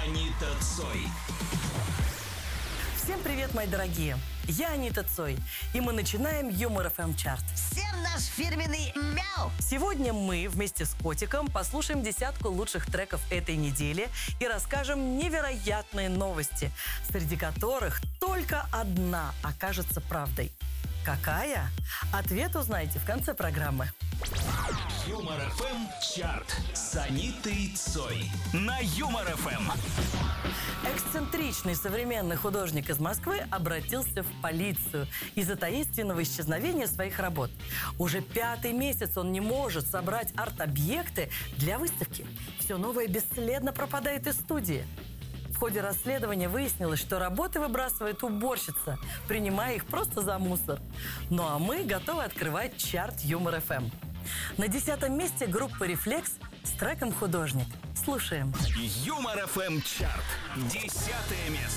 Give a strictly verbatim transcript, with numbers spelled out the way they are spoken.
Анита Цой. Всем привет, мои дорогие! Я Анита Цой, и мы начинаем Юмор эф эм чарт. Всем наш фирменный мяу! Сегодня мы вместе с Котиком послушаем десятку лучших треков этой недели и расскажем невероятные новости, среди которых только одна окажется правдой. Какая? Ответ узнаете в конце программы. Юмор эф эм чарт с Анитой Цой на Юмор эф эм. Эксцентричный современный художник из Москвы обратился в полицию из-за таинственного исчезновения своих работ. Уже пятый месяц он не может собрать арт-объекты для выставки. Все новое бесследно пропадает из студии. В ходе расследования выяснилось, что работы выбрасывает уборщица, принимая их просто за мусор. Ну а мы готовы открывать чарт Юмор эф эм. На десятом месте группа «Рефлекс» с треком «Художник». Слушаем. Юмор эф эм чарт. Десятое место.